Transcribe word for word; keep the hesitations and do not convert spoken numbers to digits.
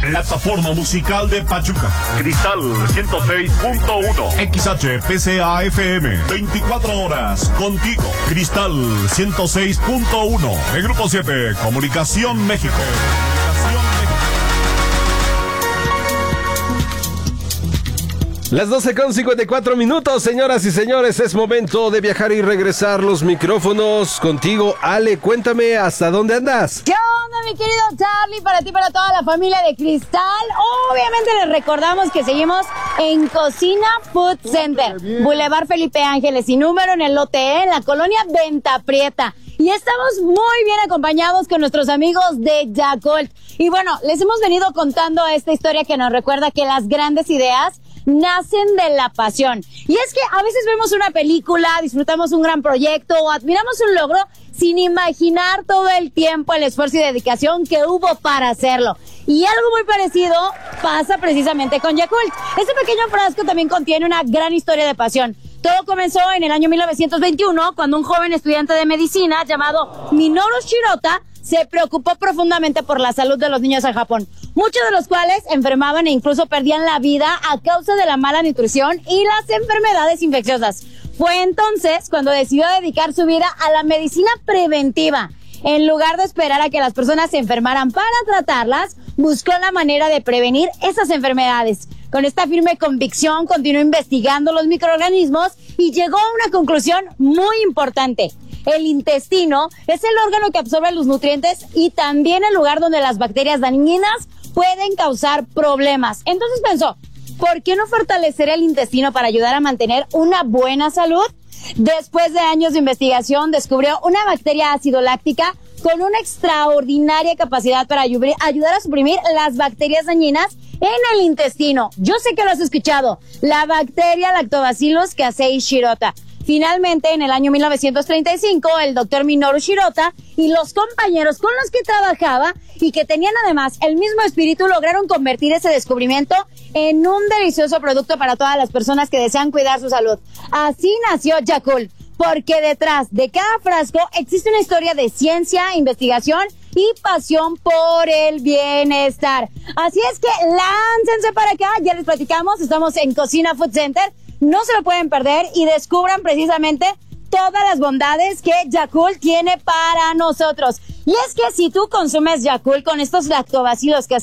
plataforma musical de Pachuca. Cristal ciento seis punto uno. X H P C A F M, veinticuatro horas contigo. Cristal ciento seis punto uno. El Grupo siete, Comunicación México. Las doce con cincuenta y cuatro minutos, señoras y señores, es momento de viajar y regresar los micrófonos contigo. Ale, cuéntame, ¿hasta dónde andas? ¿Qué onda, mi querido Charlie? Para ti, para toda la familia de Cristal. Obviamente les recordamos que seguimos en Cocina Food Center, Boulevard Felipe Ángeles y número en el lote E, en la colonia Venta Prieta. Y estamos muy bien acompañados con nuestros amigos de Yakult. Y bueno, les hemos venido contando esta historia que nos recuerda que las grandes ideas nacen de la pasión. Y es que a veces vemos una película, disfrutamos un gran proyecto o admiramos un logro sin imaginar todo el tiempo, el esfuerzo y dedicación que hubo para hacerlo. Y algo muy parecido pasa precisamente con Yakult. Este pequeño frasco también contiene una gran historia de pasión. Todo comenzó en el año mil novecientos veintiuno, cuando un joven estudiante de medicina llamado Minoru Shirota se preocupó profundamente por la salud de los niños en Japón, muchos de los cuales enfermaban e incluso perdían la vida a causa de la mala nutrición y las enfermedades infecciosas. Fue entonces cuando decidió dedicar su vida a la medicina preventiva. En lugar de esperar a que las personas se enfermaran para tratarlas, buscó la manera de prevenir esas enfermedades. Con esta firme convicción continuó investigando los microorganismos y llegó a una conclusión muy importante. El intestino es el órgano que absorbe los nutrientes y también el lugar donde las bacterias dañinas pueden causar problemas. Entonces pensó, ¿por qué no fortalecer el intestino para ayudar a mantener una buena salud? Después de años de investigación, descubrió una bacteria ácido láctica con una extraordinaria capacidad para ayudar a suprimir las bacterias dañinas en el intestino. Yo sé que lo has escuchado, la bacteria Lactobacillus casei shirota. Finalmente, en el año mil novecientos treinta y cinco, el doctor Minoru Shirota y los compañeros con los que trabajaba y que tenían además el mismo espíritu lograron convertir ese descubrimiento en un delicioso producto para todas las personas que desean cuidar su salud. Así nació Yakult, porque detrás de cada frasco existe una historia de ciencia, investigación y pasión por el bienestar. Así es que láncense para acá, ya les platicamos, estamos en Cocina Food Center. No se lo pueden perder y descubran precisamente todas las bondades que Yakult tiene para nosotros. Y es que si tú consumes Yakult con estos lactobacilos que